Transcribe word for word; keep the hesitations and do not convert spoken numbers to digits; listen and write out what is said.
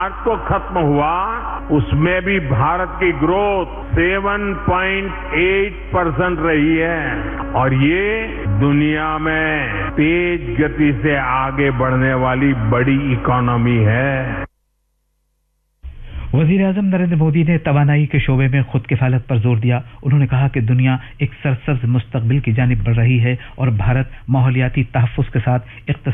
आज तो खत्म हुआ, उसमें भी भारत की ग्रोथ सात पॉइंट आठ परसेंट रही है और ये दुनिया में तेज गति से आगे बढ़ने वाली बड़ी इकोनॉमी है। वजीर-ए-आजम नरेंद्र मोदी ने तवानाई के शोबे में खुद किफालत पर जोर दिया। उन्होंने कहा कि दुनिया एक सरसब्ज मुस्तकबिल की जानिब बढ़ रही है और भारत माहौलियाती तहफ्फुज के साथ